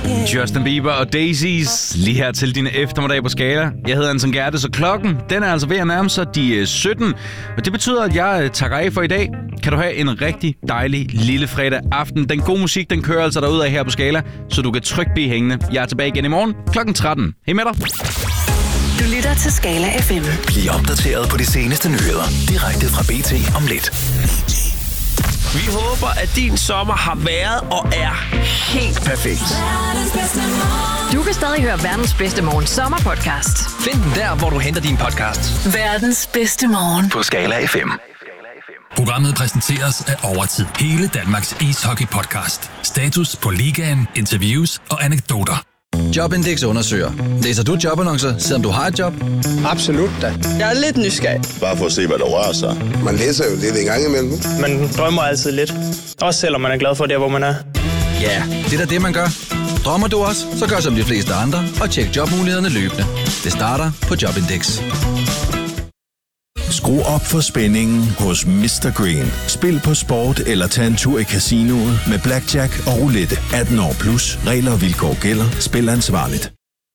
Justin Bieber og Daisies lige her til din eftermiddag på Skala. Jeg hedder Anton Gerte, så klokken den er altså ved at nærme sig de 17. Og det betyder, at jeg takker af for i dag. Kan du have en rigtig dejlig lille fredag aften. Den gode musik, den kører altså derudad her på Skala, så du kan trygt blive hængende. Jeg er tilbage igen i morgen klokken 13. Hej med dig. Du lytter til Skala FM. Bliv opdateret på de seneste nyheder direkte fra BT om lidt. Vi håber, at din sommer har været og er helt perfekt. Du kan stadig høre verdens bedste morgen sommerpodcast. Find den der, hvor du henter din podcast. Verdens bedste morgen. På Skala FM. Programmet præsenteres af Overtid. Hele Danmarks ishockey-podcast. Status på ligaen, interviews og anekdoter. Jobindex undersøger. Læser du jobannoncer, selvom du har et job? Absolut da. Jeg er lidt nysgerrig. Bare for at se, hvad der rører sig. Man læser jo lidt en gang imellem. Man drømmer altid lidt. Også selvom man er glad for det, hvor man er. Ja, det er da det, man gør. Drømmer du også, så gør som de fleste andre og tjek jobmulighederne løbende. Det starter på Jobindex. Skru op for spændingen hos Mr. Green. Spil på sport eller tag en tur i casinoet med blackjack og roulette. 18 år plus. Regler og vilkår gælder. Spil ansvarligt.